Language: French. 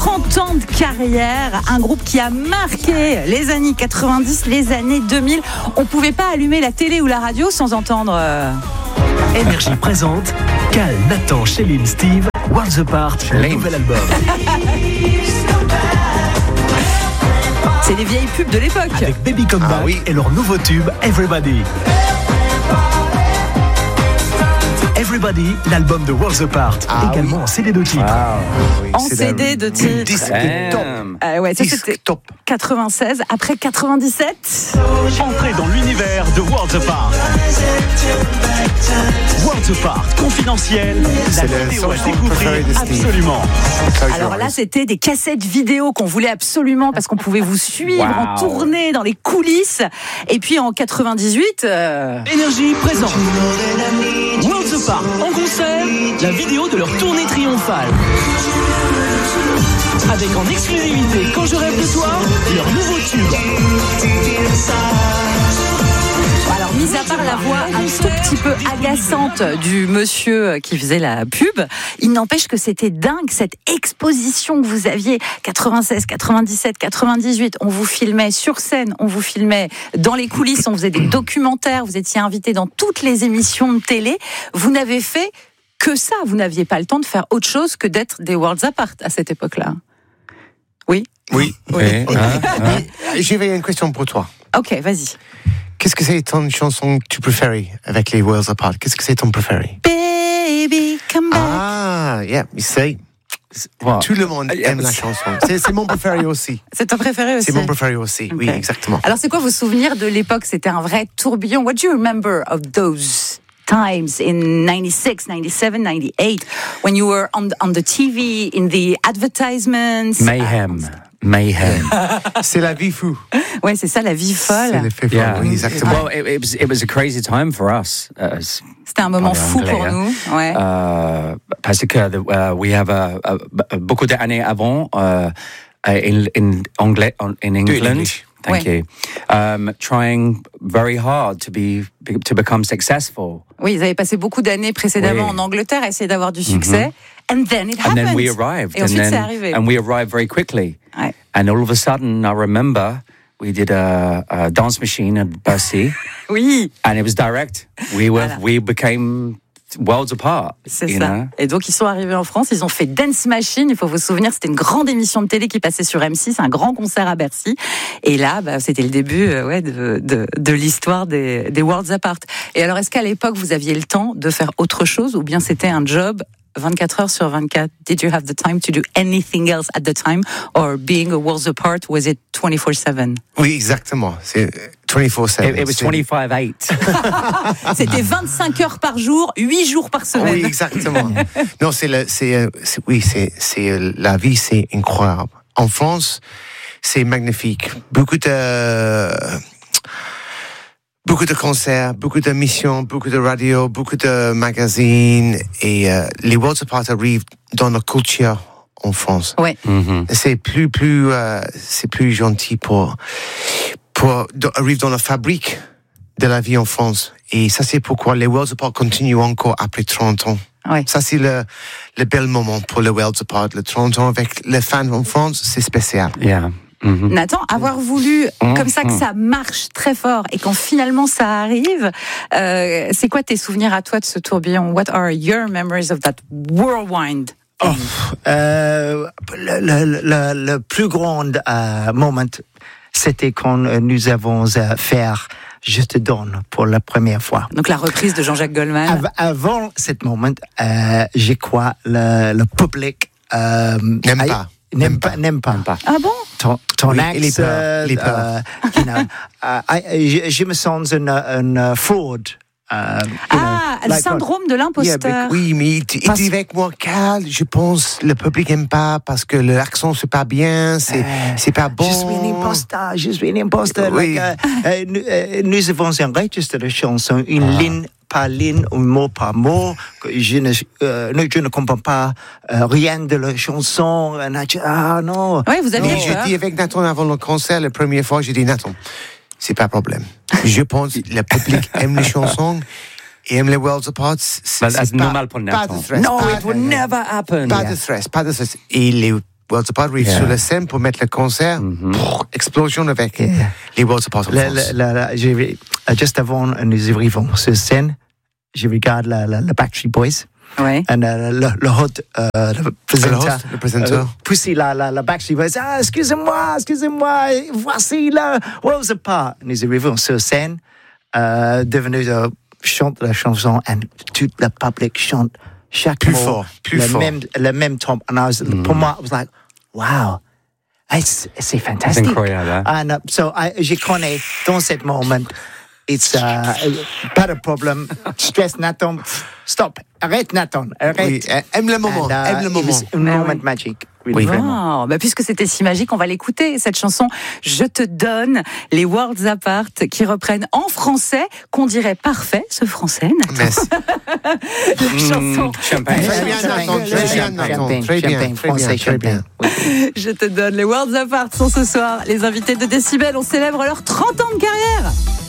30 ans de carrière, un groupe qui a marqué les années 90, les années 2000. On pouvait pas allumer la télé ou la radio sans entendre... Énergie présente Cal, Nathan, Chéline, Steve, Worlds Apart, le nouvel album. C'est les vieilles pubs de l'époque. Avec Baby Come Back et leur nouveau tube Everybody. Everybody, l'album de Worlds Apart, également en CD de titres. En CD de titres. Disque top. Ouais, ça c'était top. 96, après 97. Entrez dans l'univers de Worlds Apart. Worlds Apart, confidentiel, C'est la le vidéo son à découvrir préféré de Steve. absolument. Alors là, c'était des cassettes vidéo qu'on voulait absolument parce qu'on pouvait vous suivre en tournée dans les coulisses. Et puis en 98... Énergie présente Worlds Apart en concert, la vidéo de leur tournée triomphale. Avec en exclusivité Quand je rêve de toi, leur nouveau tube. Alors, mis à part la voix un tout petit peu agaçante du monsieur qui faisait la pub, il n'empêche que c'était dingue, cette exposition que vous aviez, 96, 97, 98, on vous filmait sur scène, on vous filmait dans les coulisses, on faisait des documentaires, vous étiez invité dans toutes les émissions de télé, vous n'avez fait que ça, vous n'aviez pas le temps de faire autre chose que d'être des Worlds Apart à cette époque-là. Oui. J'avais une question pour toi. Ok, vas-y. Qu'est-ce que c'est ton chanson que tu préfères avec les Worlds Apart? Qu'est-ce que c'est ton préféré? Baby, come back. Ah, yeah, you see. Tout le monde aime la chanson. C'est mon préféré aussi. C'est ton préféré aussi? C'est mon préféré aussi, oui, Okay. exactement. Alors, c'est quoi vos souvenirs de l'époque? C'était un vrai tourbillon. What do you remember of those times in 96, 97, 98, when you were on the TV, in the advertisements? Mayhem. C'est la vie fou. Ouais, c'est ça, la vie folle. C'est l'effet folle, oui, exactement. Well, it was a crazy time for us. C'était un moment fou anglais, pour nous. Ouais. Parce que we have beaucoup d'années avant in England. Thank you. Trying very hard to become successful. Oui, ils avaient passé beaucoup d'années précédemment en Angleterre à essayer d'avoir du succès. And then it happened. And then we arrived. Et ensuite, c'est arrivé. And we arrived very quickly. Ouais. And all of a sudden, I remember we did a dance machine at Bercy. Oui. And it was direct. We became Worlds Apart. C'est ça. Know? Et donc, ils sont arrivés en France, ils ont fait Dance Machine. Il faut vous souvenir, c'était une grande émission de télé qui passait sur M6, un grand concert à Bercy. Et là, c'était le début de l'histoire des Worlds Apart. Et alors, est-ce qu'à l'époque, vous aviez le temps de faire autre chose ou bien c'était un job 24 heures sur 24? Did you have the time to do anything else at the time? Or being a Worlds Apart, was it 24/7? Oui, exactement. C'est 24/7. It was 25/8. C'était 25 heures par jour, 8 jours par semaine. Oui, exactement. Non, la vie, c'est incroyable. En France, c'est magnifique. Beaucoup de concerts, beaucoup d'émissions, beaucoup de radio, beaucoup de magazines. Et les Worlds Apart arrivent dans la culture en France. Ouais. C'est c'est plus gentil pour arriver dans la fabrique de la vie en France. Et ça, c'est pourquoi les Worlds Apart continuent encore après 30 ans. Ouais. Ça, c'est le bel moment pour les Worlds Apart. Le 30 ans avec les fans en France, c'est spécial. Yeah. Nathan, avoir voulu comme ça que ça marche très fort et quand finalement ça arrive, c'est quoi tes souvenirs à toi de ce tourbillon? What are your memories of that whirlwind? Le plus grand moment, c'était quand nous avons fait Je te donne pour la première fois. Donc la reprise de Jean-Jacques Goldman. Avant ce moment, je crois le public n'aime pas. Ah bon? Ton Oui, accent, il est peur. Je me sens une fraude. Le syndrome de l'imposteur. Oui, mais il dit avec moi, Cal, je pense le public n'aime pas parce que l'accent c'est pas bien, c'est pas bon. Je suis un imposteur. Oui. Nous avons un registre de chansons, une ligne par ligne, un mot par mot. Je ne comprends pas rien de la chanson. Non. Oui, vous aviez J'ai peur. dit avec Nathan avant le concert, la première fois, j'ai dit Nathan, c'est pas un problème. Je pense que le public aime les chansons et aime les Worlds Apart. C'est normal pour Nathan. Pas de stress. No, it would never happen. Pas de stress. Et les Worlds Apart arrive sur la scène pour mettre le concert. Explosion avec les Worlds Apart en France. Juste avant nous arrivons sur scène, je regarde la Backstreet Boys. Ouais. Et le hôte, le présentateur. Pousser la Backstreet Boys. Ah, excusez-moi, voici la Worlds Apart. Nous arrivons sur scène, devenu chante la chanson, et toute la public chante chaque plus mot, fort. le même ton. And pour moi, I was like, wow, c'est fantastique. C'est incroyable. Hein? And so je connais dans ce moment, it's pas de problème. Stress Nathan, stop, arrête Nathan, arrête. Oui, aime le moment, aime le moment. It was a moment magique. Oui, vraiment. Oh, bah puisque c'était si magique, on va l'écouter, cette chanson « Je te donne », les Worlds Apart, qui reprennent en français, qu'on dirait parfait, ce français. Merci. La chanson Champagne. Très bien, Nathan. Très bien. « Je te donne », les Worlds Apart sont ce soir les invités de Décibel. On célèbre leurs 30 ans de carrière.